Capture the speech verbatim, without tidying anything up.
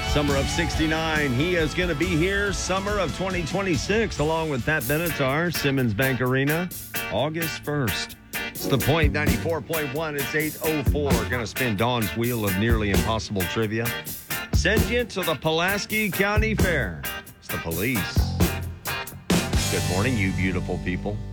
Summer of sixty-nine. He is going to be here summer of twenty twenty-six, along with Pat Benatar, Simmons Bank Arena, August first. It's the Point ninety-four point one. It's eight oh four. Going to spin Dawn's wheel of nearly impossible trivia. Send you to the Pulaski County Fair. It's the police. Good morning, you beautiful people.